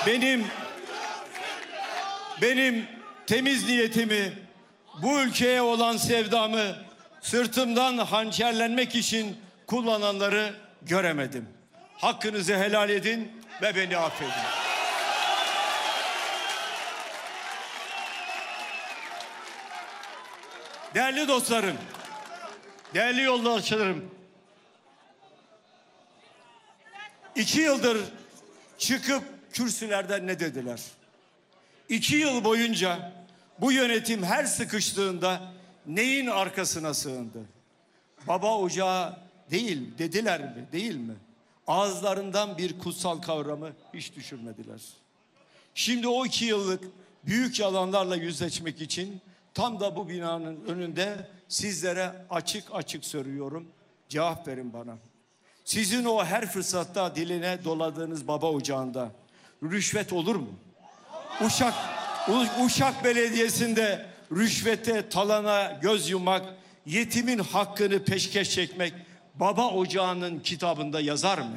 benim temiz niyetimi, bu ülkeye olan sevdamı sırtımdan hançerlenmek için kullananları göremedim. Hakkınızı helal edin ve beni affedin. Değerli dostlarım, değerli yoldaşlarım, 2 yıldır çıkıp kürsülerden ne dediler? 2 yıl boyunca bu yönetim her sıkıştığında neyin arkasına sığındı? Baba ocağı değil dediler mi? Değil mi? Ağızlarından bir kutsal kavramı hiç düşürmediler. Şimdi o 2 yıllık büyük yalanlarla yüzleşmek için tam da bu binanın önünde sizlere açık açık soruyorum. Cevap verin bana. Sizin o her fırsatta diline doladığınız baba ocağında rüşvet olur mu? Uşak Belediyesi'nde rüşvete, talana göz yummak, yetimin hakkını peşkeş çekmek baba ocağının kitabında yazar mı?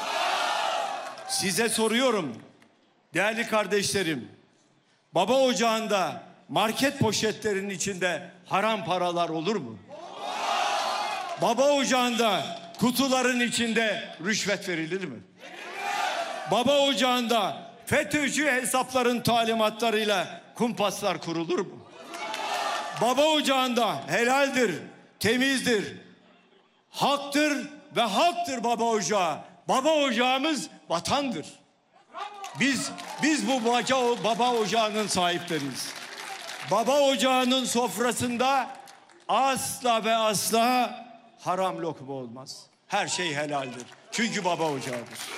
Size soruyorum değerli kardeşlerim. Baba ocağında market poşetlerinin içinde haram paralar olur mu? Baba ocağında kutuların içinde rüşvet verilir mi? Baba ocağında FETÖ'cü hesapların talimatlarıyla kumpaslar kurulur mu? Baba ocağında helaldir, temizdir, haktır ve haktır baba ocağı. Baba ocağımız vatandır. Biz bu baba ocağının sahipleriyiz. Baba ocağının sofrasında asla ve asla haram lokma olmaz. Her şey helaldir. Çünkü baba ocağıdır.